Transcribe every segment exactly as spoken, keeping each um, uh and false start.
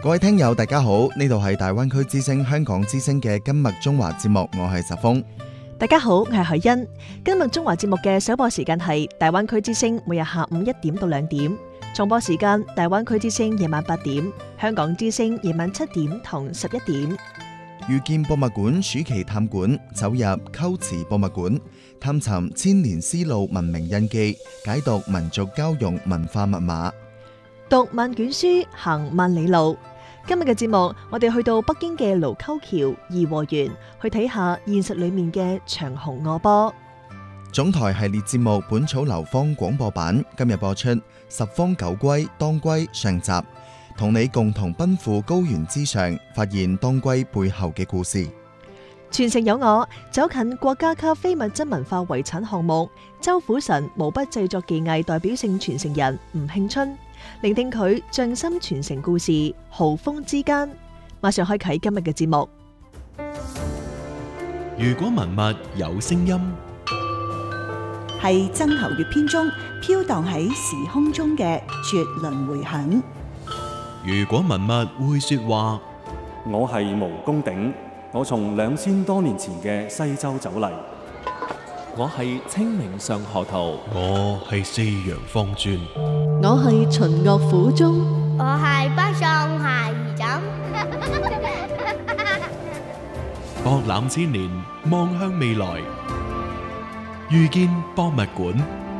各位聽友大家好，呢度係大灣區之聲香港之聲嘅今日中華節目，我係十峰。 大家好，我係海欣。今日中華節目嘅首播時間係大灣區之聲，每日下午一點到兩點；重播時間大灣區之聲夜晚八點，香港之聲夜晚七點同十一點。 遇見博物館暑期探館，走入龜茲博物館，探尋千年絲路文明印記，解讀民族交融文化密碼。 讀萬卷書，行萬里路。今日嘅節目，我哋去到北京嘅盧溝橋頤和園，去睇下現實裏面嘅長虹卧波。 總台系列節目《本草流芳》廣播版今日播出《十方九歸當歸》上集，同你共同奔赴高原之上，發現當歸背後嘅故事。 全城有我，走近國家級非物質文化遺產項目周府神毛筆製作技藝代表性傳承人吳慶春，聆聽佢匠心傳承故事，豪風之間。馬上開啟今日嘅節目。 如果文物有聲音， 係曾侯乙編中飄蕩喺時空中嘅絕倫迴響。 如果文物會說話， 我係毛公鼎，我從兩千多年前嘅西周走嚟。 我係清明上河圖， 我係四陽方尊， 我係秦樂府中， 我係北宋孩兒枕。 博覽千年，望向未來，遇見博物館。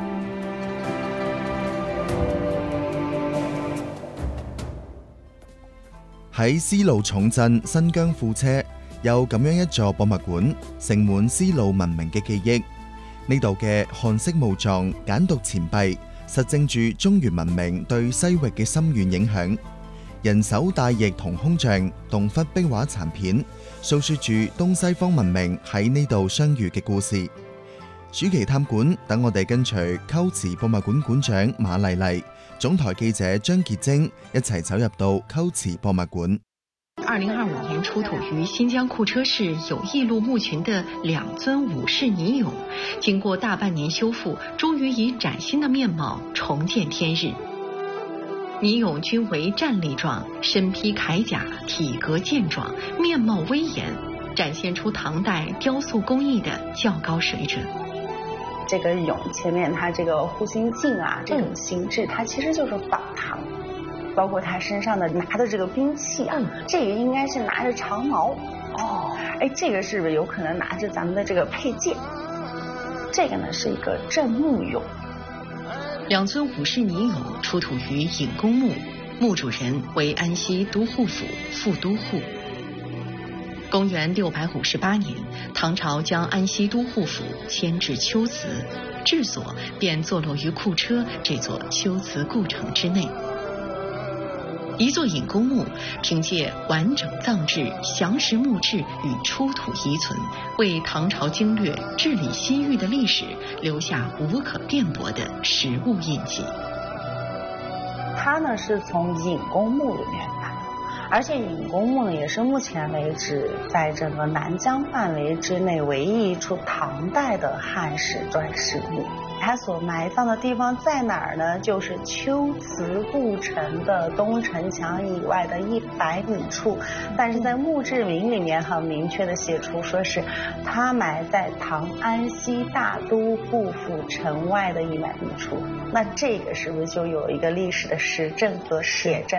喺絲路重鎮新疆庫車，有咁樣一座博物館，盛滿絲路文明嘅記憶。呢度嘅漢式墓葬、簡讀錢幣，實證住中原文明對西域嘅深遠影響。人手大役銅空像、洞窟壁畫殘片，訴說住東西方文明喺呢度相遇嘅故事。暑期探館，等我哋跟隨龜茲博物館館長馬麗麗、總台記者張潔晶一齊走入到龜茲博物館。 二零二五年出土於新疆庫車市有翼鹿墓群的兩尊武士泥俑，經過大半年修復，終於以嶄新的面貌重見天日。泥俑均為站立狀，身披鎧甲，體格健壯，面貌威嚴，展現出唐代雕塑工藝的較高水準。 這個俑前面它這個護心鏡啊，這種形制，它其實就是仿唐。包括他身上的拿的這個兵器啊，這個應該是拿着長矛哦，哎，這個是不是有可能拿着咱們的這個佩劍？這個呢是一個鎮墓俑。 兩尊武士泥俑出土於隱公墓，墓主人為安西都護府副都護。公元六百五十八年，唐朝將安西都護府遷至龜茲，治所便坐落於庫車這座龜茲故城之內。一座隱公墓，憑借完整葬制、詳實墓志與出土遺存，為唐朝經略治理西域的歷史留下無可辯駁的實物印記。 它呢是從隱公墓裏面來的，而且隱公墓呢也是目前為止在整個南疆範圍之內唯一一處唐代的漢史磚石墓。它所埋葬的地方在哪兒呢？就是龜茲故城的東城牆以外的一百米處，但是在墓志銘裏面很明確的寫出，說是它埋在唐安西大都護府城外的一百米處。那這個是不是就有一個歷史的實證和寫證？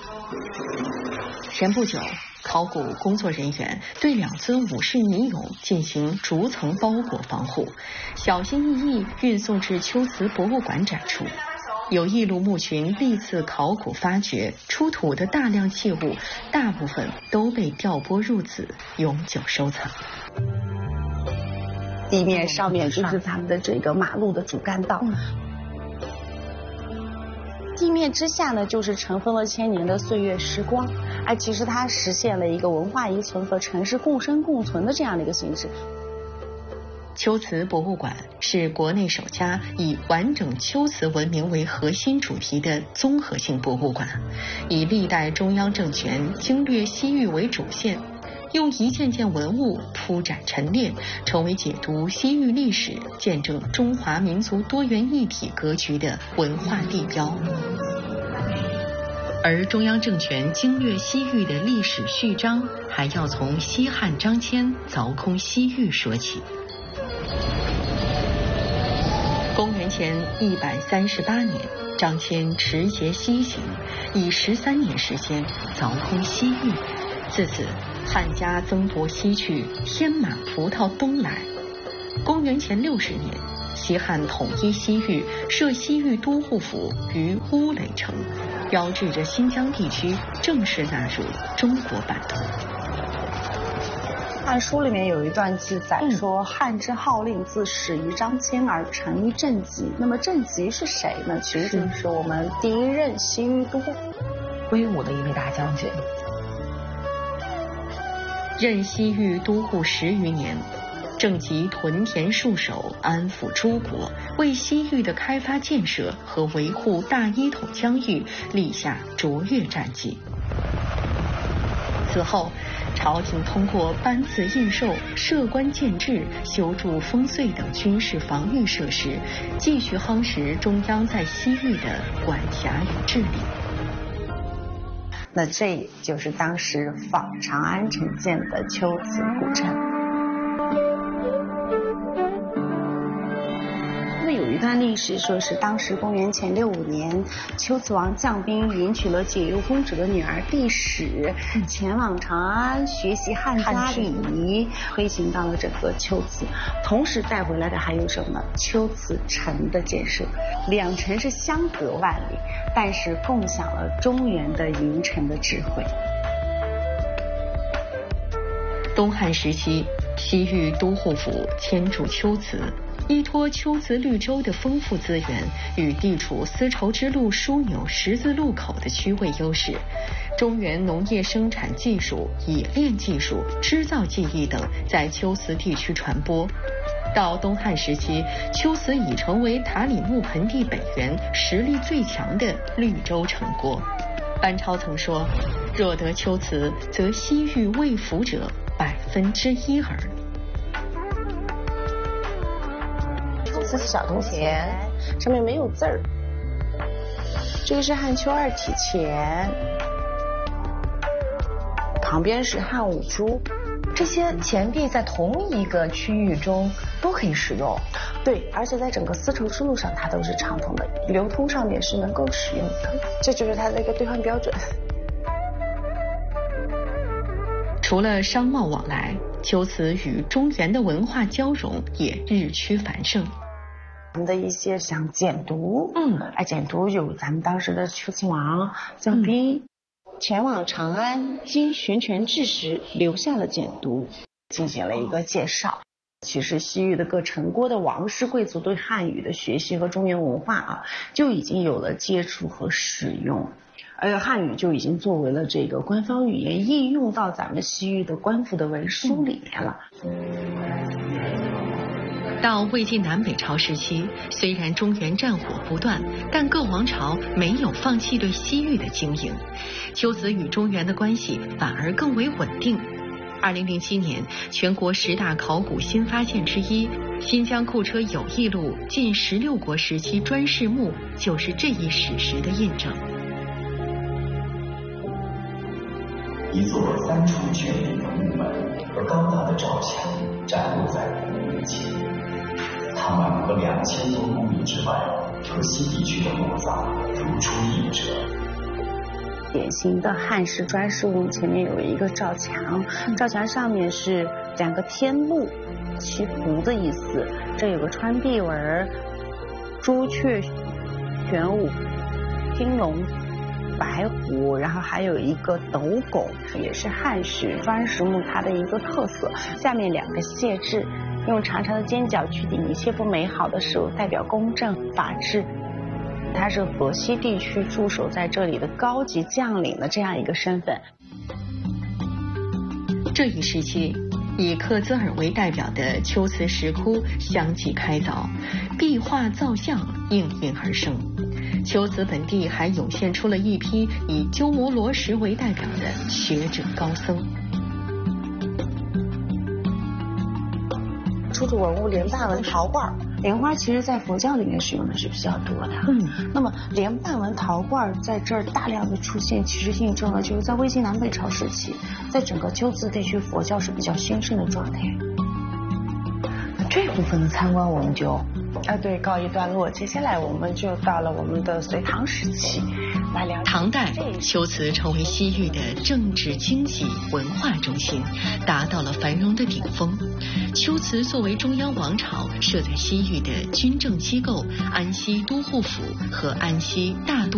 前不久，考古工作人員對兩尊武士泥俑進行逐層包裹防護，小心翼翼運送至龜茲博物館展出。有翼鹿墓群歷次考古發掘出土的大量器物，大部分都被調撥入此，永久收藏。 地面上面就是咱們的這個馬路的主幹道。嗯，地面之下呢，就是塵封了千年的歲月時光。哎，其實它實現了一個文化遺存和城市共生共存的這樣的一個形式。 龜茲博物館是國內首家以完整龜茲文明為核心主題的綜合性博物館，以歷代中央政權經略西域為主線，用一件件文物鋪展陳列，成為解讀西域歷史、見證中華民族多元一體格局的文化地標。 而中央政权经略西域的历史序章，还要从西汉张骞凿空西域说起。公元前一百三十八年，张骞持节西行，以十三年时间凿空西域。自此，汉家增伯西去，天马葡萄东来。公元前六十年，西汉统一西域，设西域都护府于乌垒城，标志着新疆地区正式纳入中国版图。 汉书里面有一段记载说，汉之号令自始于张骞而成于郑吉。那么郑吉是谁呢？其实就是我们第一任西域都护， 威武的一位大将军。 任西域都护十余年，郑吉屯田戍守，安抚诸国，为西域的开发建设和维护大一统疆域立下卓越战绩。此后，朝廷通过颁赐印绶、设官建制、修筑烽燧等军事防御设施，继续夯实中央在西域的管辖与治理。 那这就是当时仿长安城建的龟兹古城。有一段历史说是当时公元前六五年，龟兹王将兵迎娶了解忧公主的女儿帝史，前往长安学习汉家礼仪，推行到了整个龟兹。同时带回来的还有什么？龟兹城的建设。两城是相隔万里，但是共享了中原的营城的智慧。 东汉时期，西域都护府迁驻龟兹，依托龟兹绿洲的丰富资源与地处丝绸之路枢纽十字路口的区位优势，中原农业生产技术、冶炼技术、织造技艺等在龟兹地区传播。到东汉时期，龟兹已成为塔里木盆地北缘实力最强的绿洲城国。班超曾说：“若得龟兹，则西域未服者百分之一耳。” 这是小铜钱，上面没有字儿。这个是汉丘二体钱，旁边是汉五铢。 这些钱币在同一个区域中都可以使用。 对，而且在整个丝绸之路上它都是畅通的，流通上面是能够使用的，这就是它的一个兑换标准。 除了商贸往来，龟兹与中原的文化交融也日趋繁盛。 我们的一些像简牍，嗯，哎，简牍有咱们当时的龟兹王将兵、嗯、前往长安，经悬权制时留下了简牍，进行了一个介绍。其实西域的各城郭的王室贵族对汉语的学习和中原文化啊，就已经有了接触和使用，而汉语就已经作为了这个官方语言，应用到咱们西域的官府的文书里面了。 到魏晋南北朝时期，虽然中原战火不断，但各王朝没有放弃对西域的经营，龟兹与中原的关系反而更为稳定。二零零七年，全国十大考古新发现之一，新疆库车友谊路近十六国时期砖室墓，就是这一史实的印证。 一座三重镌顶的木门和高大的罩墙展露在人们面前。它满隔两千多公里之外，河西地区的墓葬如出一辙。 典型的汉式砖室墓前面有一个罩墙，罩墙上面是两个天鹿祈福的意思，这有个穿壁纹，朱雀、玄武、青龙、白虎，然后还有一个斗拱，也是汉式砖石墓它的一个特色。下面两个谢字，用长长的尖角去顶一切不美好的事物，代表公正法治。他是河西地区驻守在这里的高级将领的这样一个身份。 这一时期，以克孜尔为代表的龟兹石窟相继开凿，壁画造像应运而生。龟兹本地还涌现出了一批以鸠摩罗什为代表的学者高僧。 出土文物连大文陶罐， 莲花其实在佛教里面使用的是比较多的。嗯，那么莲瓣纹陶罐在这儿大量的出现，其实印证了就是在魏晋南北朝时期，在整个龟兹地区佛教是比较兴盛的状态。 这部分的参观我们就啊对告一段落，接下来我们就到了我们的隋唐时期来了解。 唐代，龟兹成为西域的政治、经济、文化中心，达到了繁荣的顶峰。龟兹作为中央王朝设在西域的军政机构安西都护府和安西大都